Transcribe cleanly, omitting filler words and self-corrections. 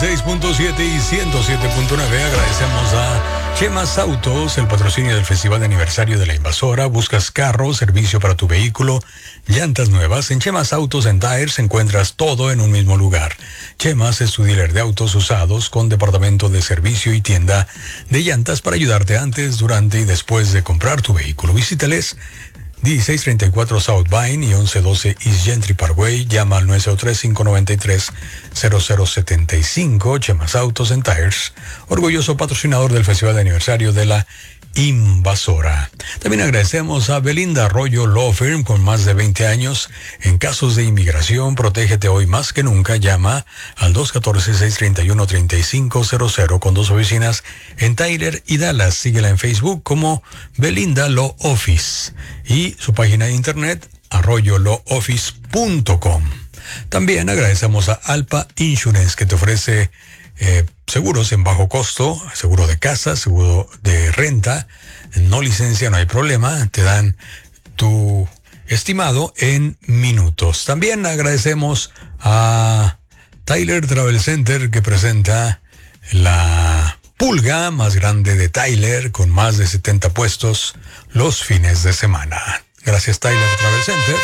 6.7 y 107.9. Agradecemos a Chemas Autos, el patrocinio del Festival de Aniversario de la Invasora. Buscas carro, servicio para tu vehículo, llantas nuevas. En Chemas Autos and Tires encuentras todo en un mismo lugar. Chemas es tu dealer de autos usados con departamento de servicio y tienda de llantas para ayudarte antes, durante y después de comprar tu vehículo. Visítales 1634 South Vine y 1112 East Gentry Parkway. Llama al 903-593-0075. Chemas Autos and Tires, orgulloso patrocinador del Festival de Aniversario de la Invasora. También agradecemos a Belinda Arroyo Law Firm, con más de 20 años en casos de inmigración. Protégete hoy más que nunca. Llama al 214-631-3500, con 2 oficinas en Tyler y Dallas. Síguela en Facebook como Belinda Law Office y su página de internet arroyolawoffice.com. También agradecemos a Alpa Insurance, que te ofrece seguros en bajo costo, seguro de casa, seguro de renta, no licencia, no hay problema, te dan tu estimado en minutos. También agradecemos a Tyler Travel Center, que presenta la pulga más grande de Tyler, con más de 70 puestos los fines de semana. Gracias, Tyler Travel Center.